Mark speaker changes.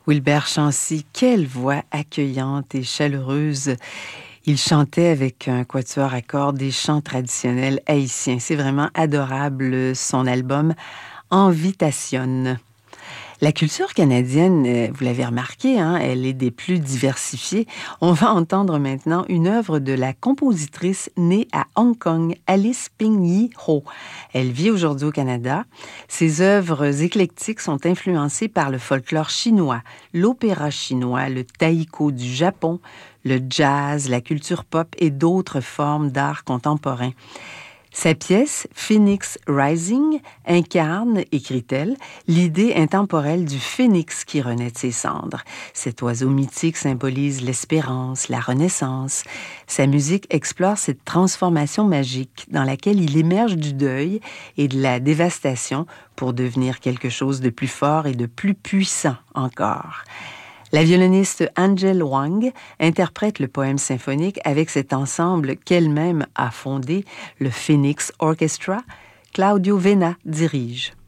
Speaker 1: Wilbert Chancy, quelle voix accueillante et chaleureuse. Il chantait avec un quatuor à cordes des chants traditionnels haïtiens. C'est vraiment adorable, son album Envitation. La culture canadienne, vous l'avez remarqué, hein, elle est des plus diversifiées. On va entendre maintenant une œuvre de la compositrice née à Hong Kong, Alice Ping-Yi Ho. Elle vit aujourd'hui au Canada. Ses œuvres éclectiques sont influencées par le folklore chinois, l'opéra chinois, le taïko du Japon, le jazz, la culture pop et d'autres formes d'art contemporain. Sa pièce, Phoenix Rising, incarne, écrit-elle, l'idée intemporelle du phénix qui renaît de ses cendres. Cet oiseau mythique symbolise l'espérance, la renaissance. Sa musique explore cette transformation magique dans laquelle il émerge du deuil et de la dévastation pour devenir quelque chose de plus fort et de plus puissant encore. La violoniste Angel Wang interprète le poème symphonique avec cet ensemble qu'elle-même a fondé, le Phoenix Orchestra. Claudio Vena dirige.